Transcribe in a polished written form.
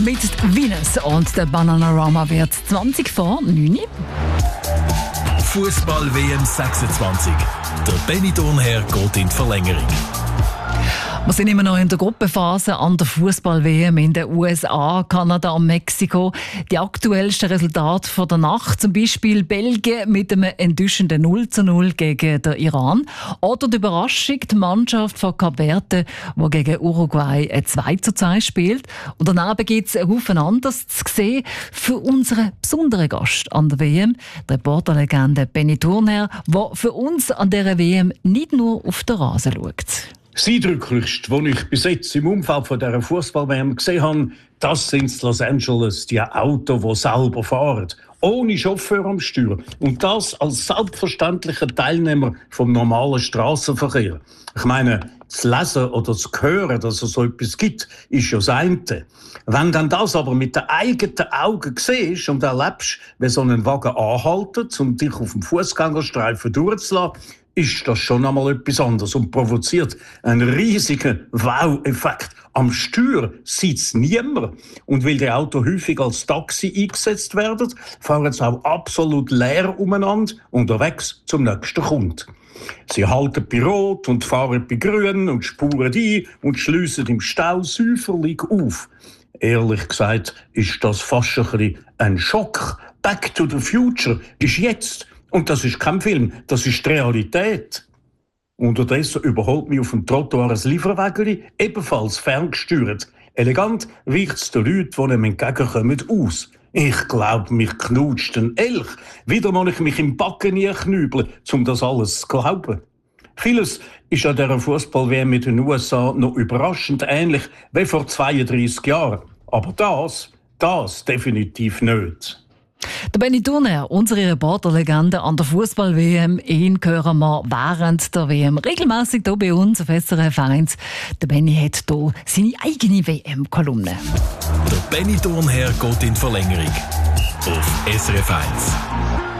mit Venus und der Bananarama wird 20 vor 9. Fußball-WM 26. Der Benny Thurnherr geht in die Verlängerung. Wir sind immer noch in der Gruppenphase an der Fußball-WM in den USA, Kanada und Mexiko. Die aktuellsten Resultate von der Nacht, zum Beispiel Belgien mit einem enttäuschenden 0:0 gegen den Iran. Oder die Überraschung, die Mannschaft von Kap Verde, die gegen Uruguay 2:2 spielt. Und daneben gibt es einen Haufen anderes zu sehen für unseren besonderen Gast an der WM, die Reporterlegende Benny Thurnherr, der für uns an dieser WM nicht nur auf den Rasen schaut. Das Eindrücklichste, was ich bis jetzt im Umfeld von dieser Fußball-WM gesehen habe, das sind in Los Angeles die Autos, die selber fahren. Ohne Chauffeur am Steuer. Und das als selbstverständlicher Teilnehmer vom normalen Strassenverkehr. Ich meine, zu lesen oder zu hören, dass es so etwas gibt, ist ja das eine. Wenn dann das aber mit den eigenen Augen siehst und erlebst, wie so ein Wagen anhaltet, um dich auf dem Fußgängerstreifen durchzulassen, ist das schon einmal etwas anderes und provoziert einen riesigen Wow-Effekt. Am Steuer sitzt niemand. Und weil die Autos häufig als Taxi eingesetzt werden, fahren sie auch absolut leer umeinander, unterwegs zum nächsten Kunden. Sie halten bei Rot und fahren bei Grün und spuren ein und schliessen im Stau säuferlich auf. Ehrlich gesagt ist das fast ein bisschen ein Schock. Back to the Future ist jetzt. Und das ist kein Film, das ist die Realität. Unterdessen überholt mich auf dem Trottoir ein Lieferwägeli, ebenfalls ferngesteuert. Elegant weicht es den Leuten, die ihm entgegenkommen, aus. Ich glaube, mich knutscht ein Elch. Wieder muss ich mich im Backen knübeln, um das alles zu glauben. Vieles ist an dieser Fußball-WM mit den USA noch überraschend ähnlich wie vor 32 Jahren. Aber das definitiv nicht. Der Benny Thurnherr, unsere Reporterlegende an der Fußball-WM, ihn hören wir während der WM regelmäßig hier bei uns auf SRF 1. Der Benny hat hier seine eigene WM-Kolumne. Der Benny Thurnherr geht in die Verlängerung auf SRF 1.